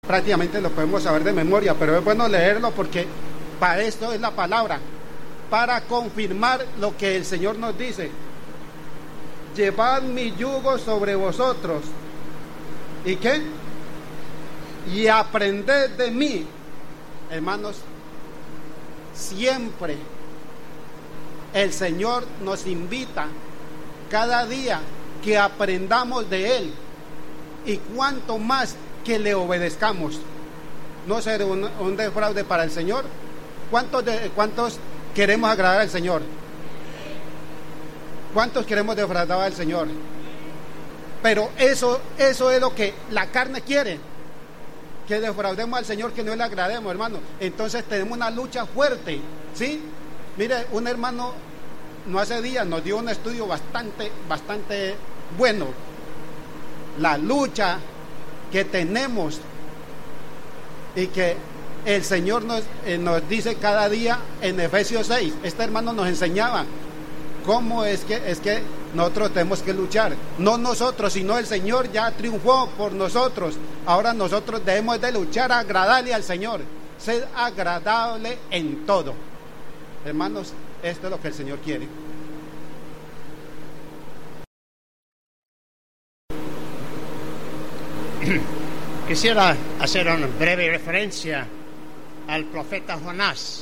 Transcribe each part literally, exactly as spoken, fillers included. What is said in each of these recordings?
prácticamente lo podemos saber de memoria, pero es bueno leerlo porque para esto es la palabra, para confirmar lo que el Señor nos dice. Llevad mi yugo sobre vosotros. ¿Y qué? Y aprended de mí. Hermanos, siempre el Señor nos invita cada día que aprendamos de Él, y cuanto más que le obedezcamos. No ser un, un defraude para el Señor. ¿Cuántos, de, ¿Cuántos queremos agradar al Señor? ¿Cuántos queremos defraudar al Señor? Pero eso, eso es lo que la carne quiere, que defraudemos al Señor, que no le agrademos, hermano. Entonces tenemos una lucha fuerte, ¿sí? Mire, un hermano no hace días nos dio un estudio bastante, bastante bueno. La lucha que tenemos y que el Señor nos, eh, nos dice cada día en Efesios seis. Este hermano nos enseñaba cómo es que, es que nosotros tenemos que luchar. No nosotros, sino el Señor ya triunfó por nosotros. Ahora nosotros debemos de luchar a agradarle al Señor, ser agradable en todo. Hermanos, esto es lo que el Señor quiere. Quisiera hacer una breve referencia al profeta Jonás.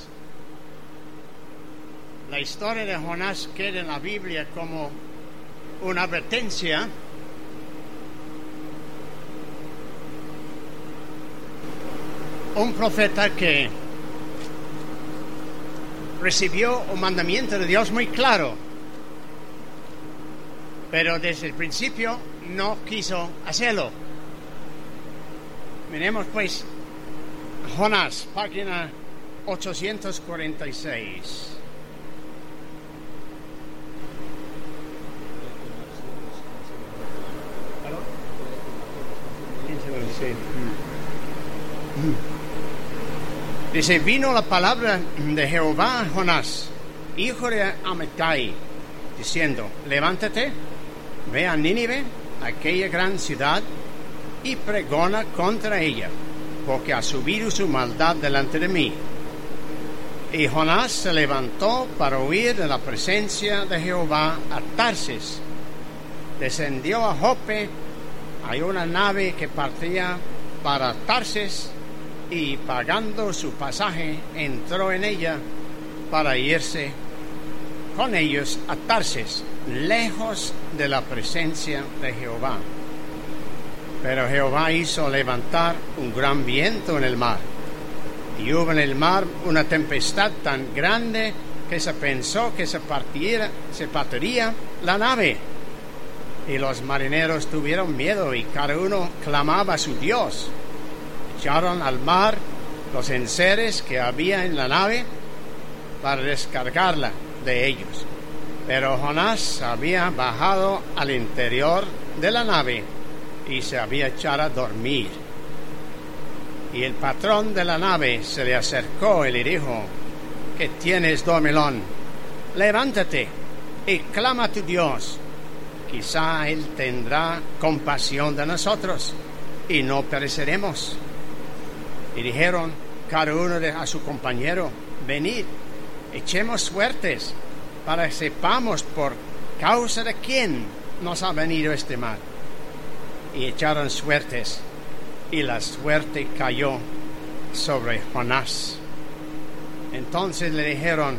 La historia de Jonás queda en la Biblia como una advertencia un profeta que recibió un mandamiento de Dios muy claro, pero desde el principio no quiso hacerlo. Miremos pues Jonás, página ochocientos cuarenta y seis. Dice: vino la palabra de Jehová a Jonás, hijo de Amittai, diciendo: levántate, ve a Nínive, aquella gran ciudad, y pregona contra ella, porque ha subido su maldad delante de mí. Y Jonás se levantó para huir de la presencia de Jehová a Tarsis. Descendió a Jope. Hay una nave que partía para Tarsis, y pagando su pasaje entró en ella para irse con ellos a Tarsis, lejos de la presencia de Jehová. Pero Jehová hizo levantar un gran viento en el mar, y hubo en el mar una tempestad tan grande que se pensó que se partiera, se partiría la nave. Y los marineros tuvieron miedo, y cada uno clamaba a su Dios. Echaron al mar los enseres que había en la nave para descargarla de ellos. Pero Jonás había bajado al interior de la nave y se había echado a dormir. Y el patrón de la nave se le acercó y le dijo: ¿qué tienes, dormilón? Levántate y clama a tu Dios. Quizá Él tendrá compasión de nosotros y no pereceremos. Y dijeron cada uno de, a su compañero: venid, echemos suertes, para que sepamos por causa de quién nos ha venido este mal. Y echaron suertes, y la suerte cayó sobre Jonás. Entonces le dijeron,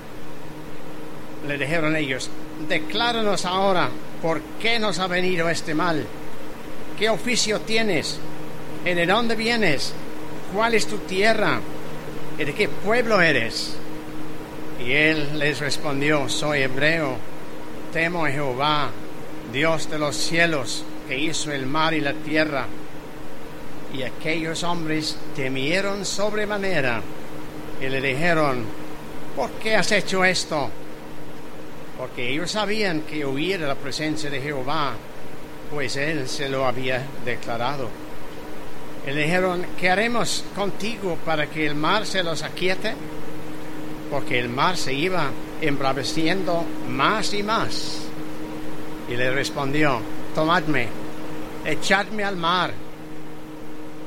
le dijeron ellos: decláranos ahora por qué nos ha venido este mal. ¿Qué oficio tienes? ¿Y de dónde vienes? ¿Cuál es tu tierra? ¿Y de qué pueblo eres? Y él les respondió: soy hebreo, temo a Jehová, Dios de los cielos, que hizo el mar y la tierra. Y aquellos hombres temieron sobremanera y le dijeron: ¿por qué has hecho esto? Porque ellos sabían que huir de la presencia de Jehová, pues él se lo había declarado. Y le dijeron: ¿qué haremos contigo para que el mar se los aquiete? Porque el mar se iba embraveciendo más y más. Y le respondió: tomadme, echadme al mar,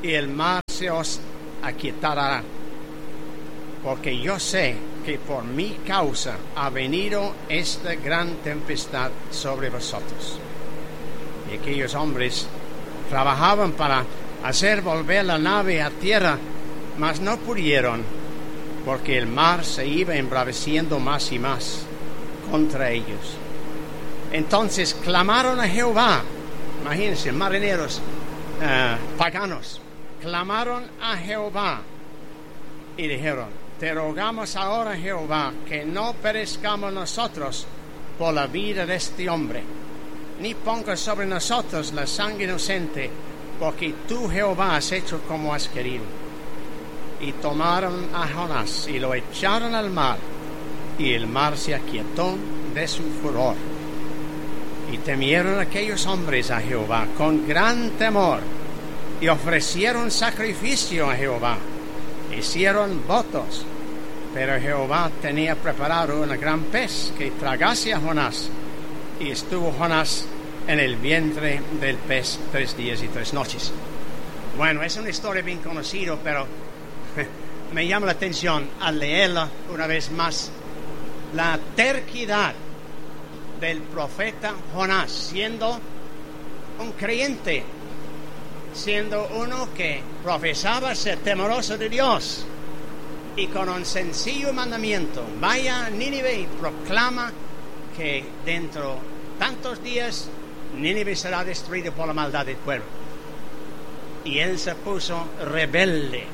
y el mar se os aquietará, porque yo sé que por mi causa ha venido esta gran tempestad sobre vosotros. Y aquellos hombres trabajaban para hacer volver la nave a tierra, mas no pudieron, porque el mar se iba embraveciendo más y más contra ellos. Entonces clamaron a Jehová. Imagínense, marineros uh, paganos clamaron a Jehová y dijeron: te rogamos ahora, Jehová, que no perezcamos nosotros por la vida de este hombre, ni pongas sobre nosotros la sangre inocente, porque tú, Jehová, has hecho como has querido. Y tomaron a Jonás y lo echaron al mar, y el mar se aquietó de su furor. Y temieron aquellos hombres a Jehová con gran temor, y ofrecieron sacrificio a Jehová, hicieron votos. Pero Jehová tenía preparado un gran pez que tragase a Jonás, y estuvo Jonás en el vientre del pez tres días y tres noches. Bueno, es una historia bien conocida, pero me llama la atención al leerla una vez más la terquedad del profeta Jonás, siendo un creyente, siendo uno que profesaba ser temeroso de Dios, y con un sencillo mandamiento: vaya a Nínive y proclama que dentro de tantos días Nínive será destruido por la maldad del pueblo. Y él se puso rebelde.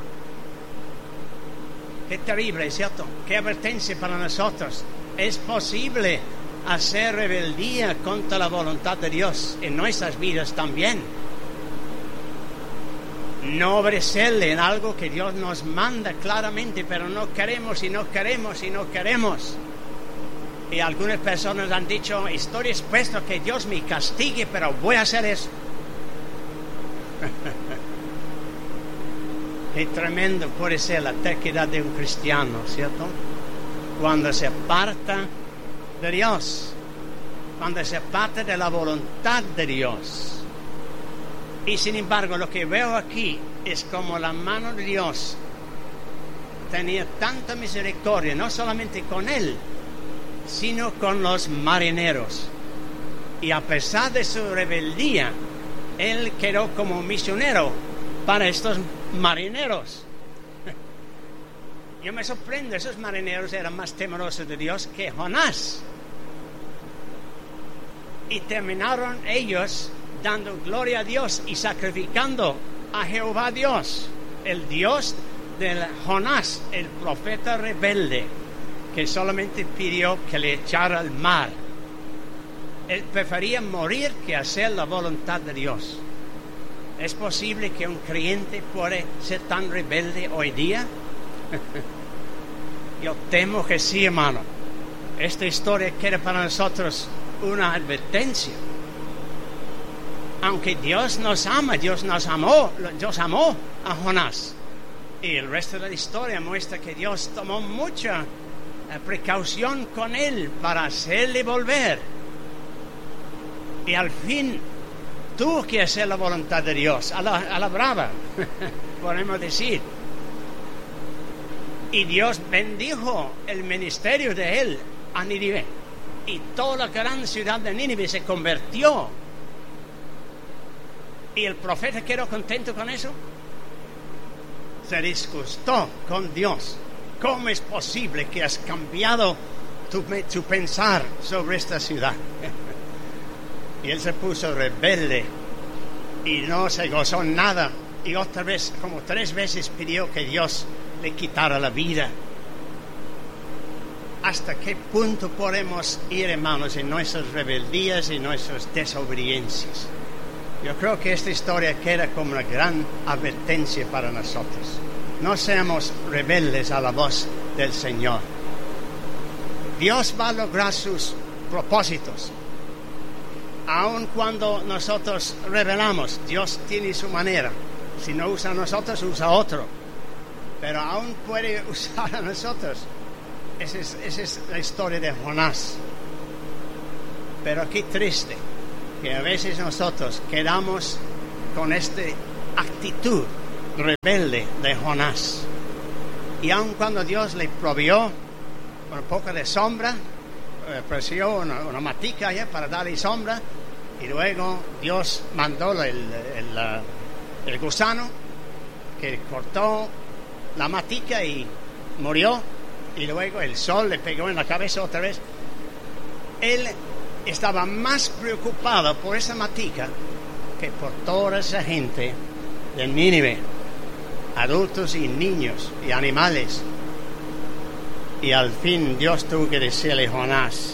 Qué terrible, ¿cierto? Qué advertencia para nosotros. Es posible hacer rebeldía contra la voluntad de Dios en nuestras vidas también. No obedecerle en algo que Dios nos manda claramente, pero no queremos y no queremos y no queremos. Y algunas personas han dicho: estoy dispuesto a que Dios me castigue, pero voy a hacer eso. Qué tremendo puede ser la terquedad de un cristiano, ¿cierto? Cuando se aparta de Dios, cuando se aparta de la voluntad de Dios. Y sin embargo, lo que veo aquí es como la mano de Dios tenía tanta misericordia, no solamente con él, sino con los marineros. Y a pesar de su rebeldía, él quedó como misionero para estos marineros. Yo me sorprendo, esos marineros eran más temerosos de Dios que Jonás. Y terminaron ellos dando gloria a Dios y sacrificando a Jehová Dios, el Dios de Jonás, el profeta rebelde, que solamente pidió que le echara al mar. Él prefería morir que hacer la voluntad de Dios. ¿Es posible que un creyente puede ser tan rebelde hoy día? Yo temo que sí, hermano. Esta historia queda para nosotros una advertencia. Aunque Dios nos ama, Dios nos amó, Dios amó a Jonás. Y el resto de la historia muestra que Dios tomó mucha eh, precaución con él para hacerle volver. Y al fin tuvo que hacer la voluntad de Dios, a la, a la brava, podemos decir. Y Dios bendijo el ministerio de él a Nínive. Y toda la gran ciudad de Nínive se convirtió. ¿Y el profeta quedó contento con eso? Se disgustó con Dios. ¿Cómo es posible que has cambiado tu, tu pensar sobre esta ciudad? Y él se puso rebelde y no se gozó nada. Y otra vez, como tres veces, pidió que Dios le quitara la vida. ¿Hasta qué punto podemos ir, hermanos, en nuestras rebeldías y nuestras desobediencias? Yo creo que esta historia queda como una gran advertencia para nosotros. No seamos rebeldes a la voz del Señor. Dios va a lograr sus propósitos. Aun cuando nosotros rebelamos, Dios tiene su manera. Si no usa a nosotros, usa a otro. Pero aún puede usar a nosotros. Esa es, esa es la historia de Jonás. Pero qué triste que a veces nosotros quedamos con este actitud rebelde de Jonás. Y aun cuando Dios le proveyó un poco de sombra, eh, ofreció una, una matica ya para darle sombra, y luego Dios mandó el, el, el, el gusano que cortó la matica y murió, y luego el sol le pegó en la cabeza otra vez. Él estaba más preocupado por esa matica que por toda esa gente de Nínive, adultos y niños y animales. Y al fin Dios tuvo que decirle a Jonás,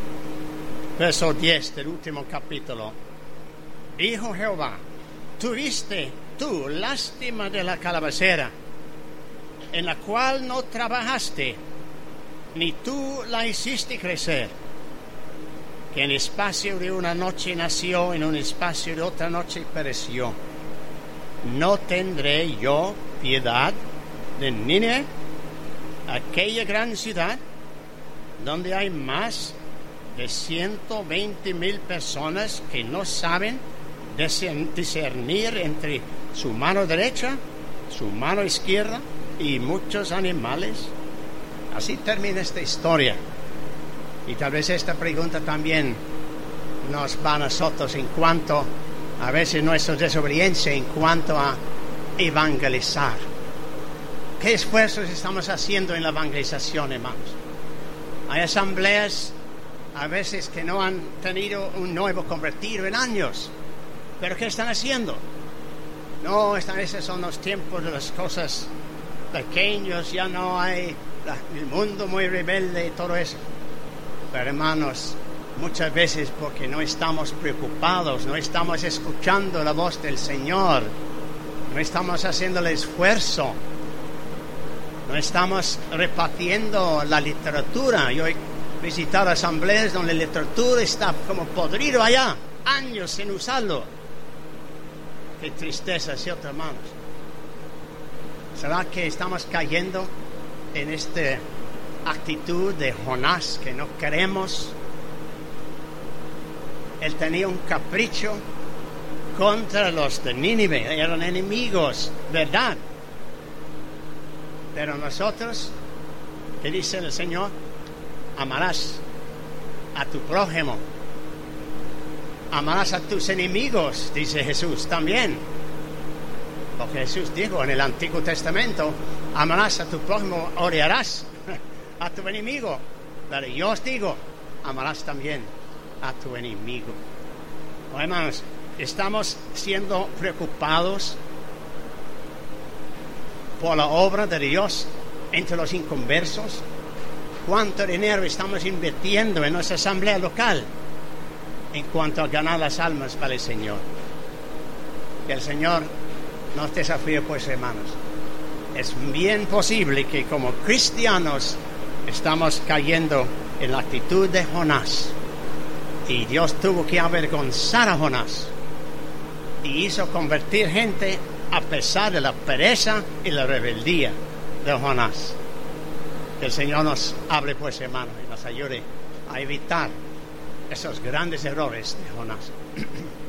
verso diez del último capítulo: dijo Jehová, tuviste tú lástima de la calabacera, en la cual no trabajaste, ni tú la hiciste crecer, que en espacio de una noche nació, en un espacio de otra noche pereció. ¿No tendré yo piedad de Nínive, aquella gran ciudad, donde hay más de ciento veinte mil personas que no saben discernir entre su mano derecha, su mano izquierda, y muchos animales? Así termina esta historia. Y tal vez esta pregunta también nos va a nosotros en cuanto a veces nuestra desobediencia en cuanto a evangelizar. ¿Qué esfuerzos estamos haciendo en la evangelización, hermanos? Hay asambleas a veces que no han tenido un nuevo convertido en años, pero ¿qué están haciendo? No, a veces son los tiempos de las cosas pequeñas, ya no hay la, el mundo muy rebelde y todo eso. Pero hermanos, muchas veces porque no estamos preocupados, no estamos escuchando la voz del Señor, no estamos haciendo el esfuerzo, no estamos repartiendo la literatura. Yo he visitado asambleas donde la literatura está como podrido allá, años sin usarlo. Qué tristeza, ¿cierto, hermanos? ¿Será que estamos cayendo en esta actitud de Jonás que no queremos? Él tenía un capricho contra los de Nínive, eran enemigos, ¿verdad? Pero nosotros, ¿qué dice el Señor? Amarás a tu prójimo, amarás a tus enemigos, dice Jesús también. Porque Jesús dijo en el Antiguo Testamento, amarás a tu prójimo, odiarás a tu enemigo. Pero yo os digo, amarás también a tu enemigo. Bueno, hermanos, estamos siendo preocupados por la obra de Dios entre los inconversos. ¿Cuánto dinero estamos invirtiendo en nuestra asamblea local en cuanto a ganar las almas para el Señor? Que el Señor nos desafíe, pues, hermanos. Es bien posible que como cristianos estamos cayendo en la actitud de Jonás, y Dios tuvo que avergonzar a Jonás y hizo convertir gente a pesar de la pereza y la rebeldía de Jonás. Que el Señor nos hable, pues, hermanos, y nos ayude a evitar esos grandes errores de Jonás.